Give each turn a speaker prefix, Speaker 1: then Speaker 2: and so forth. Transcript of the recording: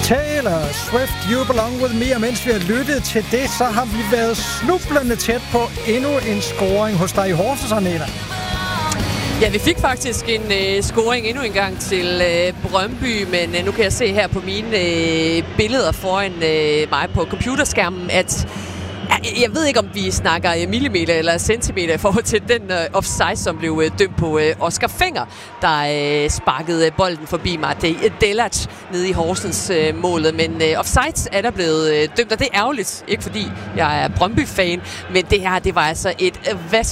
Speaker 1: Taylor Swift, You Belong With Me, og mens vi har lyttet til det, så har vi været snublende tæt på endnu en scoring hos dig i Horsens, Arnella.
Speaker 2: Ja, vi fik faktisk en scoring endnu en gang til Brøndby, men nu kan jeg se her på mine billeder foran mig på computerskærmen, at jeg ved ikke, om vi snakker millimeter eller centimeter i forhold til den offside, som blev dømt på Oscar Fenger, der sparkede bolden forbi Mate Delac nede i Horsens målet. Men offside er der blevet dømt, og det er ærgerligt. Ikke fordi jeg er Brøndby-fan, men det her, det var altså et